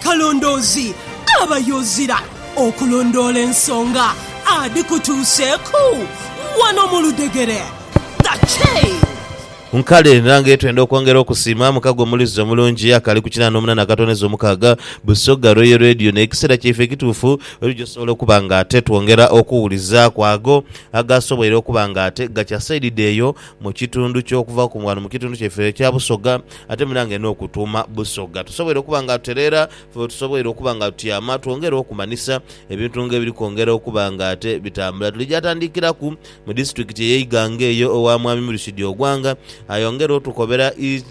akalondozi abayozira okulondola ensonga adikutuuseeko wano mu Ludegere. The Change. Nkale nange twenda okwongera okusiima mukago mulizo mulungi akali ku 88.6 Busoga Royal Radio n'ekiseera kyeffe kituufu olujosobola okuba nga ate twongera okuwuliza kwago agasobola okuba nga ate gakyasaididdeeyo mu kitundu ky'okuva ku mwana mu kitundu kyeffe kya Busoga ate munange n'okutuuma Busoga tusobola okuba nga tutereera tusobola okuba nga tutyama twongera okumanisa ebintu ng'ebiri kwongera okuba nga ate bitambula tulijatandikiraku mu disitulikiti y'Eigange eyo owa Mwami Murshid Ogwanga ayongera otukobera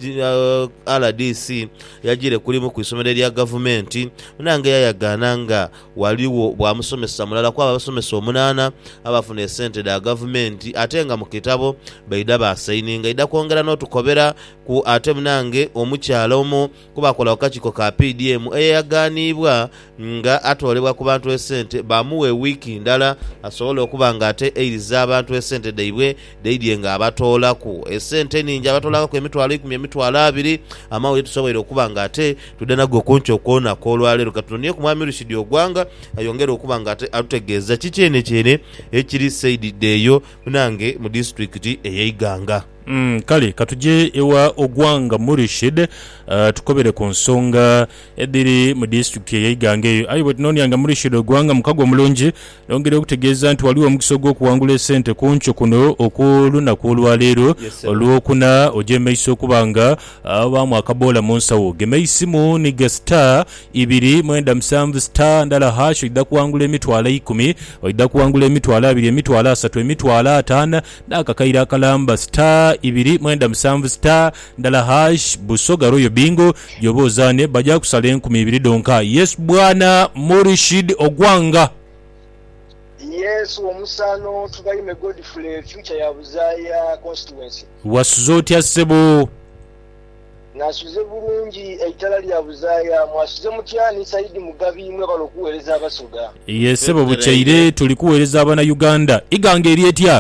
RDC yagire kulimu ku isomero lya gavumenti munange yayagana nga waliwo bwamusomesa mulala kwa abasomesa 8 abafuna esente da gavumenti atenga mu kitabo baida basaininga ida kwongera n'otukobera ku ate munange omukyala omo kubakola wakachiko ka PDM eyaganibwa nga atolebwa ku bantu esente bamuwe wiki ndala asobola okuba nga ate eiriza abantu esente daibwe daidye nga abatola ku esente ninja abatolaka ku emitwalo 10 emitwalo 2 amawe tusobola okuba nga ate tudenago koncho kuona kolwalero katunye ku Mwami Murshid Ogwanga ayongera okuba nga ate alutegeeza kikyene ekiri saididdeeyo munange mu district ey'Eiganga. Kale katuje ewa Ogwanga Murshid tukobere ku nsonga ediri mu district y'Eigange eyo ayo bwetinoonyanga Murshid Ogwanga mukago mulungi nongere okutegeeza nti waliwo omukisa gw'okuwangula esente kuncho kuno okulunaku olwaleero olwokuna ojemeiso okubanga abamu akabola mu nsawo gemeisimu ni star 297 star ndala hash idda kuwangula emitwalo 10 idda kuwangula emitwalo 2 emitwalo 3 emitwalo 5 n'akakaira akalamba star 297 star ndala hash Busoga Royal bingo yobozane bajja kusala 10,000 donka. Yes bwana Murshid Ogwanga. Yes omusano tubayime Godfrey future ya Buzaya constituency. Wasuzotya sebo. Nasuze bulungi eitala lya Buzaya mwasuze mutyani Saidi Mugabi mwe balokuweleza abasoga. Yes sebo buchaire tulikuweleza abana Uganda. Igange eri etya?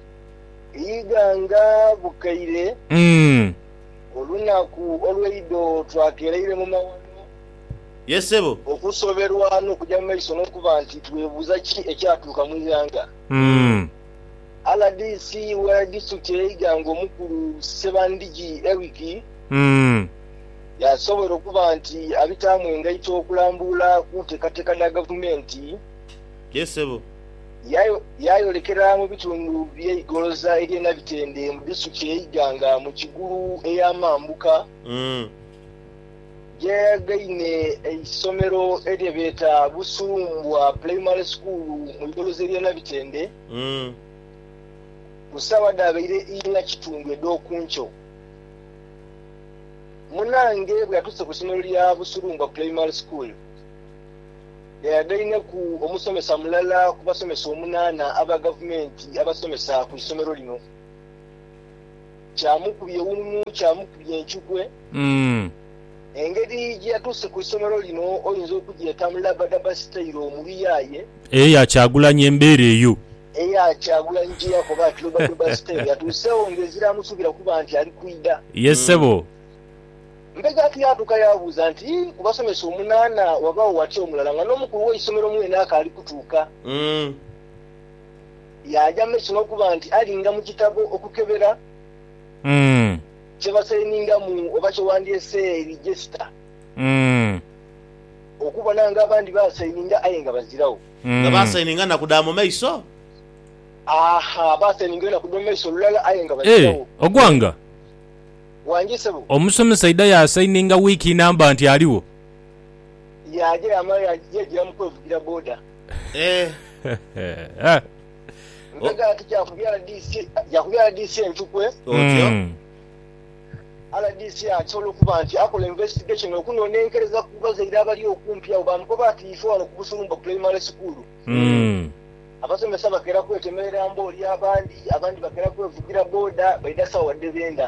Iganga bukaire olunaku olweido twakereire mu mawano yesebo okusoberwa no kujja mu maiso n'okuba nti twebuuza ki ekyatuuka mu Iganga. RDC wa district y'Iganga omukulu Sebandigi Eric yasobola okuba nti abitamu engaito okulambula ku nteekateeka ya gavumenti yesebo yayolekera mu bitundu by'eigoloza eryena bitende mu district y'Iganga mu kigulu ey'amambuka yagaine isomero eryebeta Busumbwa primary school mu igoloza eryena bitende kusabada abaire ina kitundu edokuncho munange bwatuse ku isomero lya Busumbwa primary school yagaine ku omusomesa mulala kubasomesa 8 aba gavumenti abasomesa ku isomero lino kyamukubye umu kyamukubye enchukwe engeri gyatuse ku isomero lino oyinza okugyeta mulabadaba style omuliyaye yakyagulanye embeera eyo yakyagulanye gyako batulabadaba style yatusewo ngezira musubira kuba nti ali kuida yesebo mbega tuyatuka yabuuza nti kubasomesa 8 wabawo wati omulala nga n'omukulu w'isomero mwena akaali kutuuka yajja maiso n'okuba nti alinga mu kitabo okukebera kyebasayininga mu oba kyewandyese register okubona nga abandi basayininga aye nga bazirawo nga basayininga nakuddaa mu maiso basayininga nakuddaa mu maiso olulala aye nga bazirawo. Ogwanga wanjisebo omusomesa ida yasayininga wiki namba nti aliwo yaje amaya yagira mu kwevugira boda mbega yakubya DC enchukwe RDC asobola okuba nti akola investigation okunonenkereza kubaza ira abali okumpya obamukoba ati ifo wano ku Busumbwa primary school abasomesa bakera kwetemerera mboli abandi bakera kwevugira boda baida sawa debenda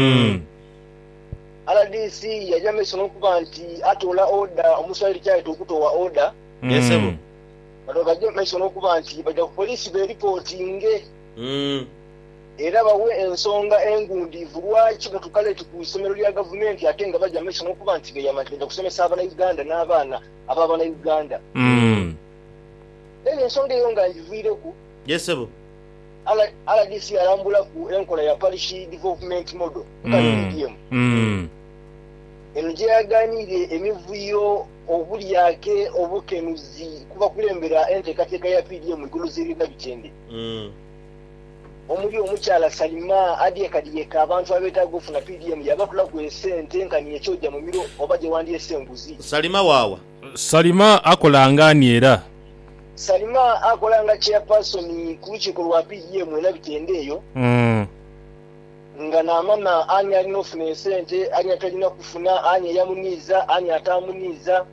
RDC yajja maiso n'okuba nti atola order omuswahili kyaita okutowa order yesebo bajja maiso n'okuba nti bajja ku poliisi beeripotinge era bawe ensonga engundiivu lwaki mutukaleti ku isomero lya gavumenti ate nga bajja maiso n'okuba nti geyamagenda kusomesa Abannayuganda n'abaana ab'Abannayuganda. Then ensonga eyo nga ngiviireku yesebo RDC alambula ku enkola ya parish development model eno gye yaganire emivuyo obulyake obukenuzi kuba kulembera enteekateeka ya PDM igulu z'ebiga bitende omuli omukyala Salima adyekadiyeka abantu abeetaaga okufuna PDM yabatula ku esente nkani ekyojja mu miro oba gye wandyese enguzi. Salima waawa Salima akolanga ani era Salima akolanga chairperson ku lukiiko lwa PDM era bitende eyo nga n'amama ani alina ofuna esente ani atalina kufuna ani yamuniiza ani atamuniiza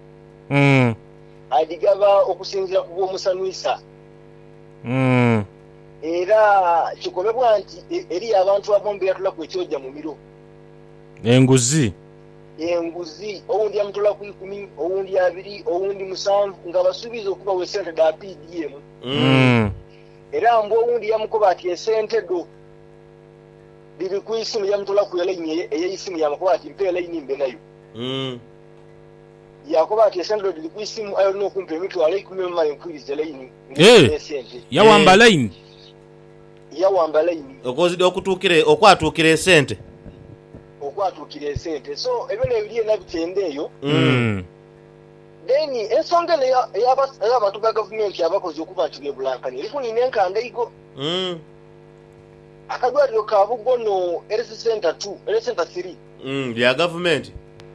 adigaba okusinziira ku bw'omusanwisa era kikobebwa nti eri abantu abombi yatulaku ekyojja mu miro enguzi owundi yamutula ku 10 owundi 2 owundi 7 nga basuubiza okuba wesente da PDM era mbu owundi yamukoba ati esente do biri ku isimu yamutula ku layini ey'isimu yamukoba ati mpe layini mbe nayo yakoba ati esente do biri ku isimu ayo n'okumpa emitwalo 10 mmale nkwirize layini yawamba layini okwatuukira esente so ebyo nebiri ena bitende eyo then ensonga ey'abantu ba gavumenti abakozi okuba nti bebulankani erikunina enkanda igo akadwaliro ka Bugono Health Center 3 lya gavumenti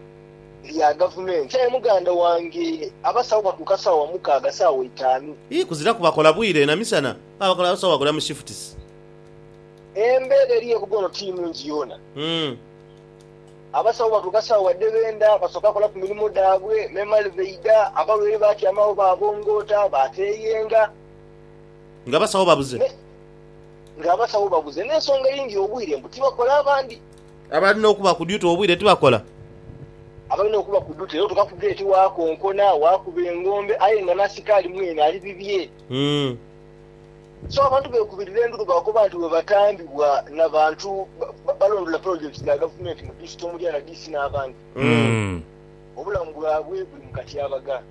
muganda wange abasawo batuuka saawa 6 saawa 5 kuzira kubakola bwire na misana abakola basawo bakola mu shifts embeera eri ebugono tiimu njiyona abasawo batuuka saawa ddebenda basooka kola ku mirimu daabwe memalveida abalwere batyamawo babongoota bateeyenga ng'abasawo babuze n'ensonga yingi obwire mbu tibakola abandi abalina okuba ku dyuti obwire tibakola abalina okuba ku dyuti era tukakugeeti wakonkona wakuba engombe aye nga nasikaali mwene ali bibye so abantu bekubirira endulu bakoba nti bwe batambibwa n'abantu balondola projects za gavumenti mu disitulikiti omuli RDC n'abandi obulamu bwabwe buli mu katyabaga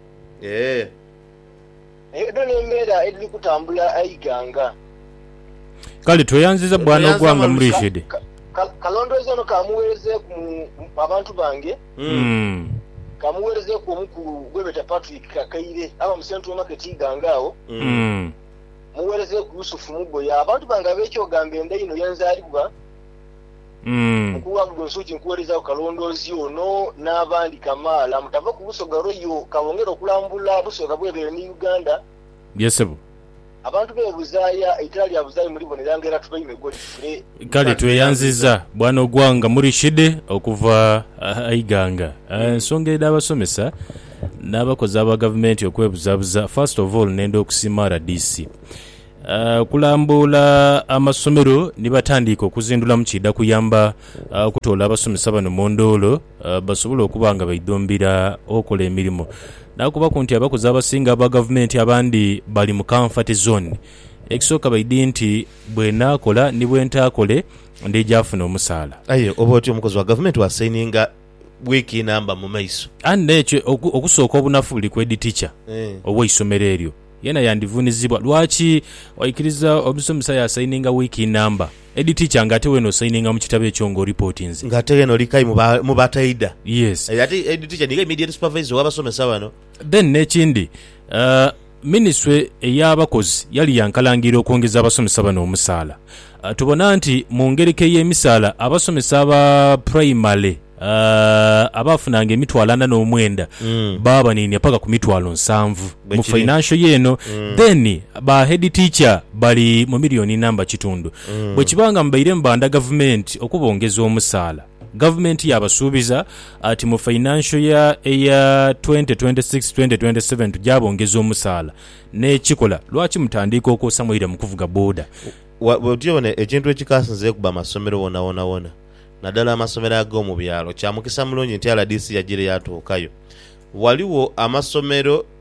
edo n'embeera eriri kutambula ayiganga kale tweyanziza bwana Ogwanga Murishid kalondoozi ono kamuweereze ku abantu bange kamuweereze ku omukulu gwebeta Patrick Kakaire aba mu Central Market iganga awo muweereze ku Yusufu Mugoya abantu bange ab'ekyogamba enda ino yanzaalibwa mukulu wa Nsuki nkuweereza ku kalondoozi ono n'abandi Kamaala mutava ku Busogalo yo kabongera okulambula Busoga bwebere ne Uganda yesebo abantu bebuzaaya eitala lya buzaayi muri boneranga era tubayime goli fure kale tweyanziza bwana Ogwanga Murishid okuva aiganga ensonga ed'abasomesa n'abakozi aba gavumenti okwebuzabuza first of all nenda okusiima RDC kulambula amasomero nibatandika okuzindula mu kidda kuyamba okutoola abasomesa bano mu ndoolo basobole okuba nga baidombira okola emirimu nakuba ku nti abakozi abasinga aba gavumenti abandi bali mu comfort zone ekisooka baidi nti bwenaakola ni bwentaakole ndijafuna omusaala aye oba otyo omukozi wa gavumenti wasaininga wiiki namba mu maiso nekyo okusooka obunafu buli kwedi teacher obw'eisomero eryo yena yandivunizibwa lwaki waikiriza omusomesa yasaininga wiiki namba edi teacher ngate weno saininga mu kitabo ekyo ngo reportings ngate weno likai mu bataida yes ati edi teacher niga immediate supervisor wabasomesa bano then nekindi ministry ey'abakozi yali yankalangira okwongeza abasomesa bano omusaala tubona nti mu ngereke y'emisaala abasomesa aba primary abafunanga emitwalo 49 baba nini paka ku mitwalo 7 mu financial yeno then ba head teacher bali mu milioni namba kitundu bwe kibanga mbaire mbanda government okubongeza omusaala government yabasuubiza ati mu financial ya 2026-2027 tujabongeza omusaala n'ekikola lwaki mutandika okwosamwira mu kuvuga boda bw'otyone ekintu ekikasinze kuba amasomero wona naddala amasomero ag'omu byalo kyamukisa mulungi nti RDC yagire yatuukayo waliwo amasomero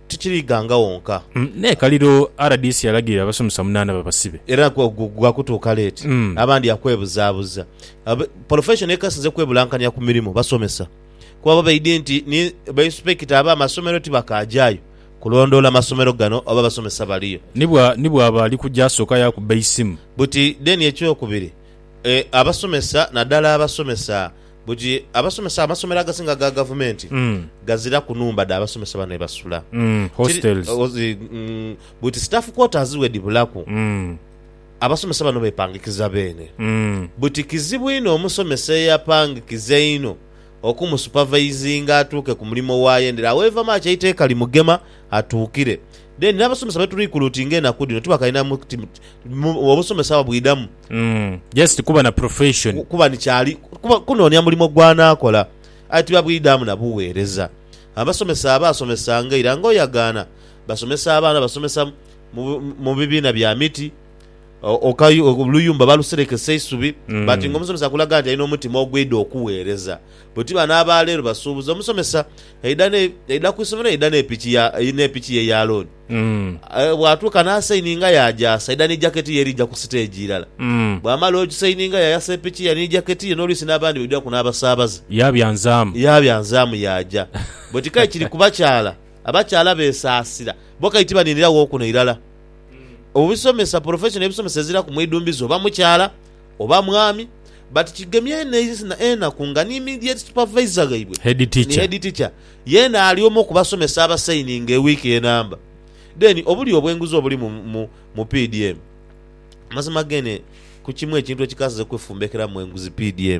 tikiriganga wonka nekaliro RDC yalagira abasomesa 8 babasibe era gwakutuuka leeti abandi yakwebuzaabuza profession ekasinze kwebulankanya ku mirimu basomesa kuba babaidde nti bainspekita aba amasomero tibakajaayo kulondoola amasomero gano oba basomesa baliyo nibwaba ali kujja asooka yakuba isimu buti deni ekyokubiri abasomesa naddala abasomesa buti abasomesa amasomero agasinga ga gavumenti gazira kunumba dda abasomesa bano ebasula hostels buti staff quarters wedi bulaku abasomesa bano bepangikiza beene buti kizibu ino omusomesa eyapangikiza ino okumusupervisinga atuuke ku mulimu waayendera aweeva maachi eiteeka limugema atuukire then n'abasomesa betulikulutinga enaku dino tibakalina obusomesa babwidamu just kuba na profession kuba nikyali kunoonya mulimu gwanaakola ati babwidamu nabuweereza abasomesa abaasomesanga era ngaoyagaana basomesa abaana basomesa mu bibiina bya miti oluyumba baluserekesa isubi bati ng'omusomesa akulaga nti alina omutima ogwedde okuweereza bwe tiba n'abaleero basuubuza omusomesa eida ku isomero eida n'epiki ye ya looni bw'atuuka n'asayininga yajasa eida n'ejaketi ye erijja ku siteegi irala bw'amala ogisayininga yayasa epiki ye n'ejaketi ye n'oluusi n'abandi bwedda ku n'abasaabaza yabyanzaamu yaja bwe tikaye kiri ku bakyala abakyala beesaasira bokaiti baninira wookuna irala obusomesa profession ebisomesa ezira ku mwidumbizo oba mukyala oba mwami but kigemye enaku nga n'immediate supervisor gaibwe head teacher yena ali omu okubasomesa abasayininga ewiiki enamba then obuli obwenguzi obuli mu PDM mazima gene ku kimu ekintu ekikasize kwefumbekera mu enguzi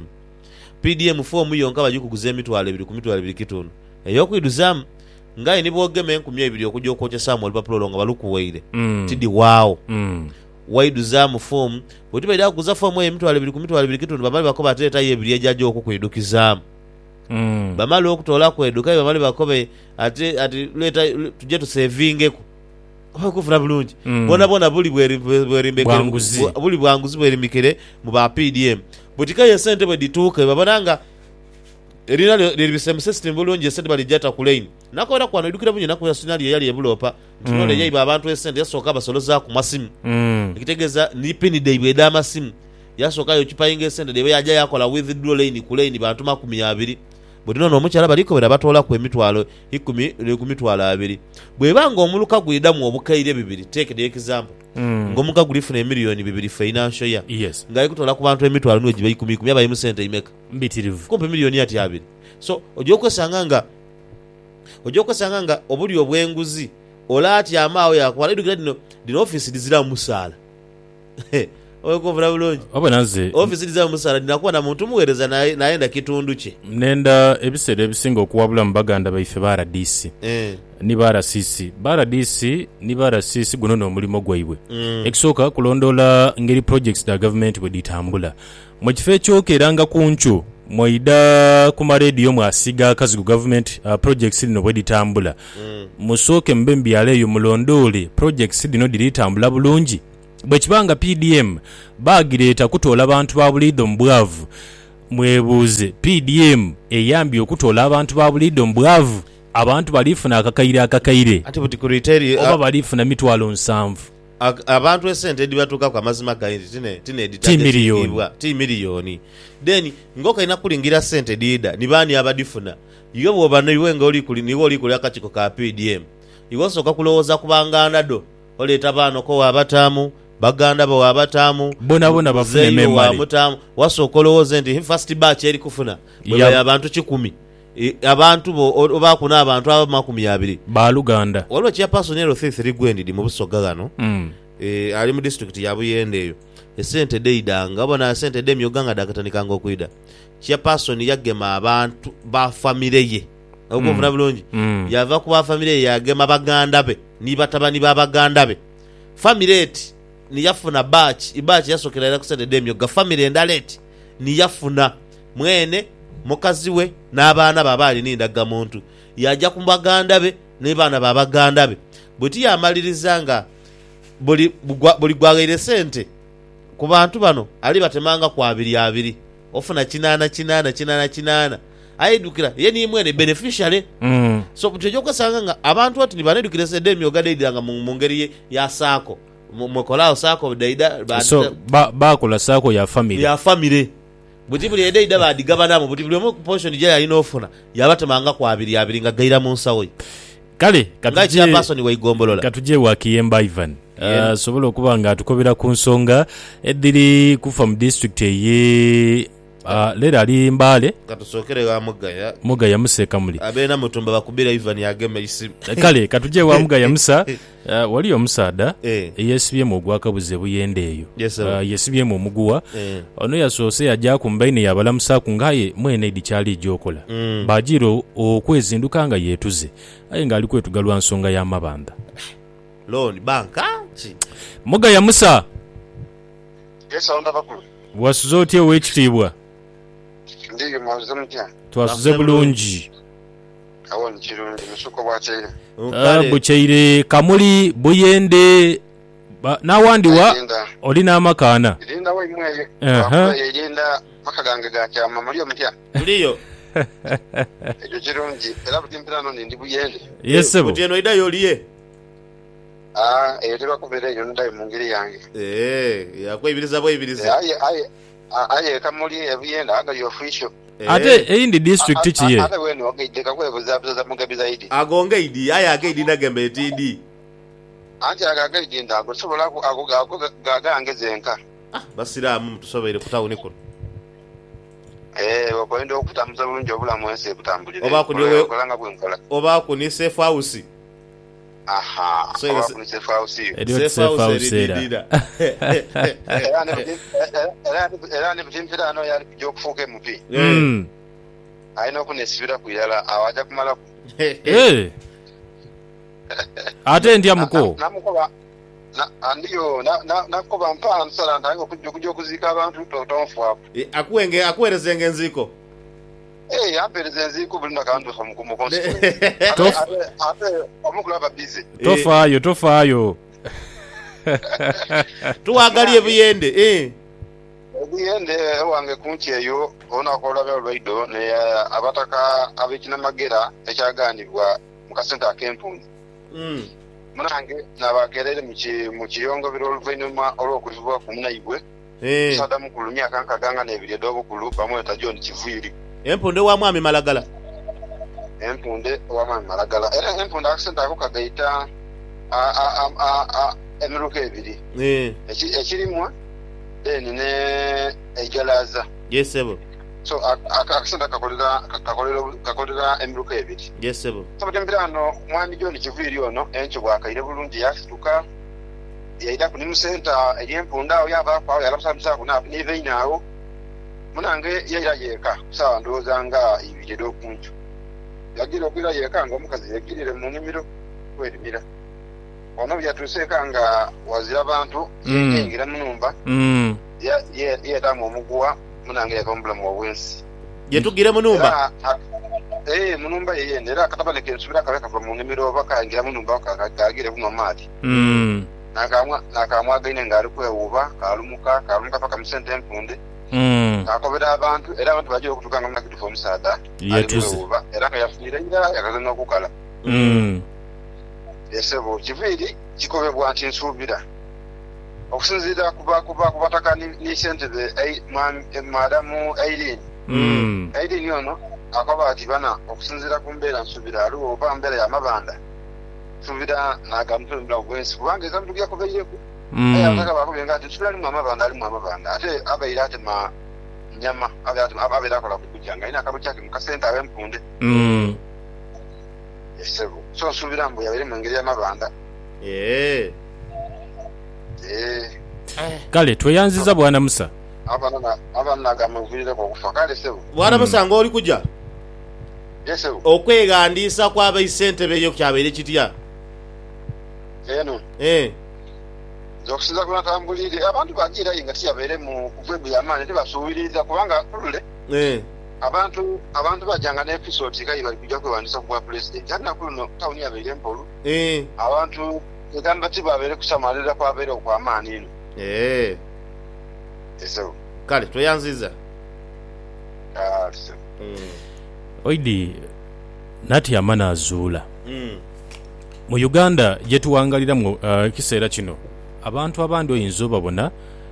PDM fomu yonka bagikuguza emitwalo 2 ku mitwalo 2 kitundu ey'okwiduzamu ngaye nibwogeme 12 okujja okwokyesaamu olupapula olwo nga balukuweire tidi waawo waiduzamu fomu bwe tubaira kuguza fomu emitwalo 2 ku mitwalo 2 kitundu bamali bakoba ateetayo ebiri ejajja okukwedukizaamu bamali okutoola kwedukayo bamali bakobe ate leeta tujje tusevingeko okufuna bulungi bona buli buli bwanguzi bwerimbikire mu ba PDM butikayo esente bwe dituuke babonanga erina liribisemu system bulungi esente balijata ku lane nakoera kwano edukira bunye nakoya sinali yali ebulopa ntinole yayiba abantu esente yasooka basoloza ku masimu ekitegeeza ni pin day bwe da masimu yasooka yo kipayinga esente debe yaja yakola withdraw lane ku lane bantu 20 bwino n'omukyala baliko bera batoola ku emitwalo 10 ku mitwalo 2 bwebanga omuluka gwidamu obukaire 2 take the example ngomuka gulifuna emiliyoni 2 financial year nga yikutola ku bantu emitwalo n'ogi bayi 10 abayi mu sente imeka mbitirivu kumpe miliyoni ati 2 so ojokwesanga nga obuli obwenguzi olati amaawo yakwala idukira dino office dizira musaala oyekovula bulungi obonaze office dizira musaala dinakuwa na muntu muweereza naenda kitundu kye nenda ebiseera ebisinga okuwabula mu baganda baife ba RDC ni ba RDC guno n'omulimu gwaibwe ekisooka kulondoola ngeri projects da government bwe ditambula mu kifo ekyokeranga kuncu mwaida ku maradio mwasiga akazigu government projects dino bwe ditambula musooke mbe mbyala eyo mulondoole projects dino diritambula bulungi bwe kibanga PDM bagireeta kutoola abantu ba buliido mu bwavu mwebuuze PDM eyambye okutoola abantu ba buliido mu bwavu abantu balifuna akakaire ati buti ku retail oba balifuna mitwalo 7 abantu esente edibatuuka ku amazima gaindi ti miliyoni then ngoka ina kulingira sente dida nibani abadifuna iyo bwobana iwe nga niwe oli kuli akakiko ka PDM iwe soka kulowooza kubanganda do oleeta baano ko wabatamu baganda bo wabatamu bona bafune memali wasooka olowooza nti first batch eri kufuna bwe abantu 10 abantu bo bakuna abantu aba 20 baluganda waliwo chairperson 3 gwendidi mu Busoga gano ali mu district ya Buyende eyo esente deidanga bona sente de myoganga dakatanikanga okuida chairperson yagema abantu ba family ye okuvuna bulungi yava ku ba family ye yagema baganda be ni batabani ba baganda be family eti ni yafuna batch yasokera era ku sente de myoga family endaleti ni yafuna mwene mukazi we n'abaana babali nindaga muntu yajja ku baganda be ne baana ba baganda be buti yamalirizanga buli gwagaire sente ku bantu bano ali batemanga kwa 2 ofuna 8 ayedukira ye ni mwene beneficiary so mtejo kwasanga nga abantu ati nibanedukira sede emyoga deida nga mu ngeri ya saako mukolao saako deida so bakola saako ya family butibuli deida badigabana mu butibuli mu portion je yali nofuna yabatamanga kwa abiri nga gaira mu nsawo kale katuje person wayigombolola katuje wakiyemba Ivan sobola okuba nga atukobera ku nsonga ediri kufa mu district ye lera ali Mbale katusokere wa Mugaya Museka muli abena mutumba bakubira Ivan yageme isimu kale katuje wa Mugaya Musa wali omusada yesibye mu gwakabuze buyende eyo yesibye mu muguwa ono yasoose yajja ku mbaine yabalamusa ku ngaye mwene dikyali jokola bajiro okwezinduka nga yetuze aye nga ali kwetugalwa nsonga ya mabanda loan banka Mugaya Musa onda bakulu wasuzotie wekitibwa ndiyo mwaze mutya twasuze bulungi awon kirungi musuko bwacheire bucheire kamuli buyende nawandiwa olina amakana linda we mweye yenda makagange gakyama mulio mutya mulio ejo kirungi era butimpirano ndi buyende yesebo butieno ida yoliye eyotera kubera eyo ndai mungiri yange yakwebiriza bwebiriza aye kamuli ebuyenda aga yo official ate eyindi district kiye ate weno ogideka kwebuza buza mugabiza idi agonga idi aya agaidi nagembe etidi anti agaidi ndago sobola ako gagangezenka basiramu tusobere kutawuni kuno okwenda okutambuza bulungi obulamu ensi ebutambulire okolanga bwenkola oba kuni safe house kuni safe house era ne butimpirano yali kujja okufuuka emupi ayina okunesibira ku irala awaja kumalaku ate ndya muko namukoba ndiyo nakukoba mpaa nsala ntange okujja okuziika abantu totonfuaku akuwerezenga enziko yampereza enziko buli nakantuusa mukonsi ate omukulu aba bize tofaayo tuwagalie buyende ebuyende wange kunki eyo onakola byolwaido ne abataka abekinamagera ekyaganibwa mu kasente ak'empunzi munange nabagerere mu kiyongobero oluvannyuma olw'okulivibwa ku munaigwe Saddam ku myaka nkaganga n'ebiri ed'obukulu bamweta John Kivuiri empunde wa mwami Malagala era empunde akasente ako kagaita emiruka ebiri ekirimwa then ne ejalaza yesebo so akasente kakolera emiruka ebiri yesebo sabutembirano mwami John Kivuiri ono enkyo bwakaire bulungi yasituka yaida ku nimusenta eryempunda awo yavaako yalamusamusaako niveinawo munange yaira yeka sawa ndowooza nga ibiri ed'okunju yagira okwira yeka nga omukazi yegirire mu nnimiro kwerimira ono byatuuseeka nga wazira abantu yeyingira munumba yeetamu omuguwa munange yava mu bulamu obwensi yetugire munumba munumba yeyene era akatabaneka ensubira kabe kava mu nnimiro oba kayingira munumba kagire kunywa maati nakamwa gaine ngaali kwewuuba kalumuka paka musente empunde akobera abantu era abantu bajja okutuuka nga munakitufa omusaada alikwewuuba era nga yafunire ira yakazanya okukala esebo Kivuiri kikobebwa nti nsuubira okusinziira kubataka nisentebe madamu Aileen ono akoba ati bana okusinziira ku mbeera nsuubira aliwo oba mbeera y'amabanda nsuubira nagamutulumira obwensi kubanga ezamuntu gyakobeireku abataka bakobenga ati nsuubira alimu amabanda ate abaire atema nyama abaire akola kukujja nga alina akalo kyake mu kasente ab'empunde esebo so nsuubira mbu yabaire mu ngeri y'amabanda kale tweyanziza bwana Musa abaana nagamuvirireko okufa kale sebo bwana Musa nga oli kujja yesebo okwegandiisa kw'abaisentebe eyo kyabaire kitya eno okusinza kunatambulire abantu bagiirayo nga tiyabaire mu kuvegu y'amaani tebasuubiriza kubanga tulule abantu bajjanga n'episodi kayi bali kujja kwewandiisa ku bwa pulezidenti ate nakulu no tawuni yabaire empolu abantu egamba tibabeere kusamalira kwabeere okw'amaani ino kale tweyanziza oidi nati amana azuula mu Uganda gye tuwangalira mu kiseera kino abantu abandi oyinza obabona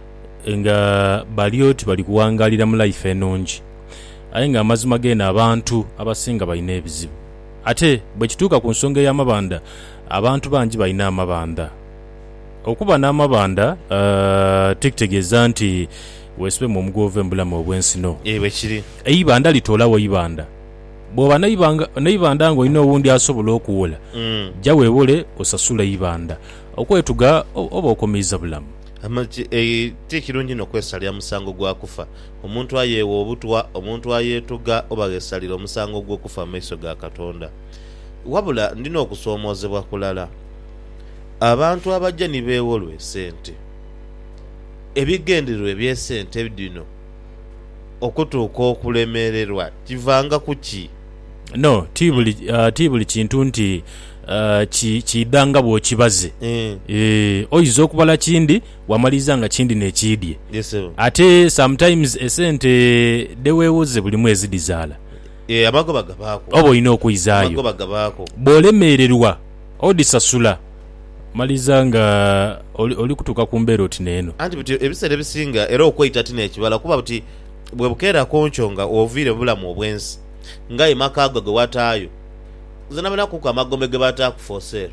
nga bali oti bali kuwangalira mu life enungi aye nga amazima gena abantu abasinga balina ebizibu ate bwe kituuka ku nsonga y'amabanda abantu bangi balina amabanda okuba n'amabanda tekitegeeza nti weesibe mu omugovu embulamu obw'ensino bwe kiri eyibanda litoolawo yibanda bw'oba nayibanda ng'olina owundi asobola okuwola jja weewole osasula yibanda okwetuga oba okomeza bulamu tikirungi nokwesalira musango gwa kufa omuntu ayeewa obutwa omuntu ayeetuga oba gesalira omusango gw'okufa mu maiso ga Katonda wabula ndina okusoomoozebwa kulala abantu abajja ne beewolwa esente ebigendererwa eby'esente bino okutuuka okulemererwa kivanga ku ki no ti buli kintu nti kidanga bw'okibaze oyinza okubala kindi wamaliza nga kindi nekiidye ate sometimes esente deweewoze buli mwezi dizaala amagoba gabaako oba olina okuyizaayo bw'olemererwa odisasula maliza nga oli kutuuka ku mbeera oti neeno anti buti ebiseera ebisinga era okweyita tina ekibala kuba buti bwe bukeerako nkyo nga oviire bulamu obwensi nga emaka go ge wataayo zenabanakuku amagombe ge bataakufoseero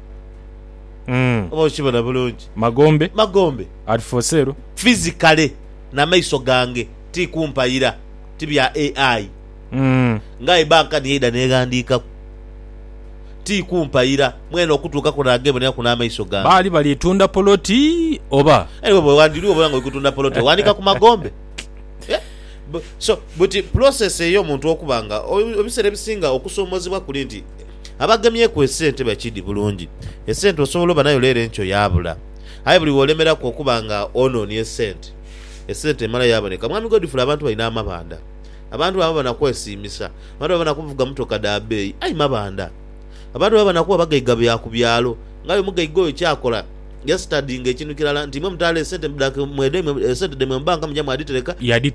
oba okibona bulungi magombe atifoseero fizikale n'amaiso gange tikumpayira tibya AI nga ebanka niyeida negandiikaku tikumpayira mwene okutuuka kunagebe naye kun'amaiso gange baali balitunda poloti oba bwe wandiriwo obanga okutunda poloti wandika ku magombe so buti process eyo omuntu okubanga ebiseera ebisinga okusoomozebwa kuli nti abagemyeku esente bakidi bulungi esente osobola oba nayo leero enkyo yabula aye buli wolemeraku okubanga onooni esente emala yaboneka mwami Godfrey abantu balina amabanda abantu baba banakwesiimisa abantu baba banakuvuga mutoka dabeeyi ayi mabanda abantu baba banakuba bagaiga byakubyalo ngayo mugaiga oyo kyakola yesterday ekintu kirala nti mwe mutale esente esente demwe mbanka mujja mwaditereka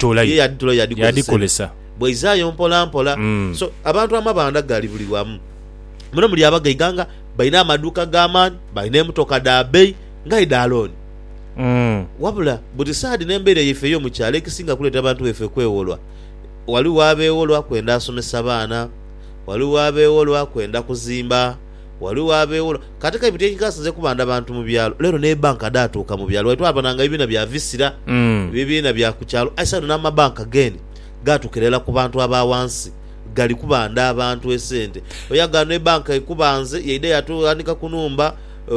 yadikolesa bweizayo mpola so abantu amabanda gali buli wamu muno muli abagaiganga balina amaduuka g'amaanyi balina emutoka dabeeyi nga idalooni wabula buti saadi n'embeera yeffe ey'omukyalo ekisinga kuleeta abantu beffe kwewolwa waliwo abeewolwa kwenda asomesa baana waliwo abeewolwa kwenda kuzimba waliwo abeewolwa katika ebintu ekikasinze kubanda abantu mu byalo leero n'ebanka daatuuka mu byalo waitwabananga ebibiina bya visira ebibiina bya ku kyalo aisano n'amabanka geni gaatuukerera ku bantu abawansi gali kubanda abantu esente oyagano ebanka ekubanze yeide yatuandika kunumba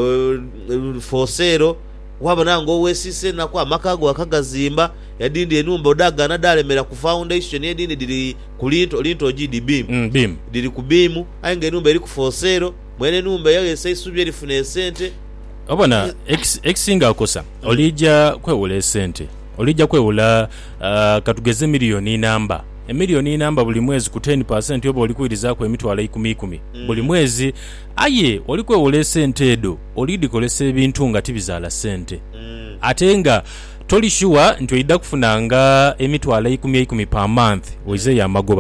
fosero wabona ngo owesiise nako amakago akagazimba yadindi enumba odagana dalemera ku foundation yadindi diri ku linto GDB diri ku bimu ayenge enumba eri ku fosero mwene enumba yagese isubye erifuna esente obona ekisinga akosa olija kwewola esente olija kwewola katugeze miliyoni namba emiliyoni namba buli mwezi ku 10% oba olikuirizaako emitwalo 10 buli mwezi aye olikwewola esente edo olidikolesa ebintu nga tibizaala sente ate nga tolishuwa nti oyidda kufunanga emitwalo 10 per month oize yamagoba